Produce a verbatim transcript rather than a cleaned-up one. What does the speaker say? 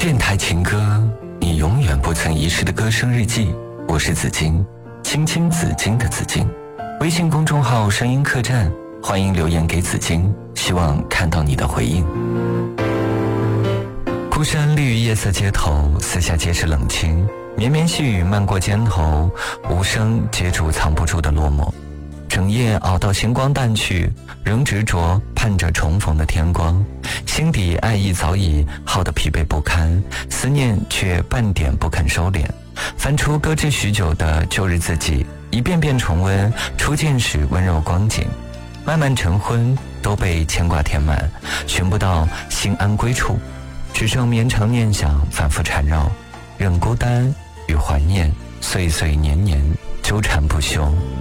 电台情歌，你永远不曾遗失的歌声日记。我是紫金，青青紫金的紫金。微信公众号声音客栈，欢迎留言给紫金，希望看到你的回应。孤山绿于夜色街头，四下皆是冷清，绵绵细雨漫过肩头，无声接住藏不住的落寞。整夜熬到星光淡去，仍执着盼着重逢的天光，心底爱意早已耗得疲惫不堪，思念却半点不肯收敛。翻出搁置许久的旧日自己，一遍遍重温初见时温柔光景，漫漫晨昏都被牵挂填满，寻不到心安归处，只剩绵长念想反复缠绕，任孤单与怀念岁岁年年纠缠不休。